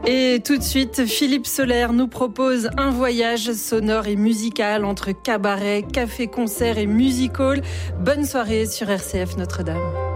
Et tout de suite, Philippe Soler nous propose un voyage sonore et musical entre cabaret, café-concert et music hall. Bonne soirée sur RCF Notre-Dame.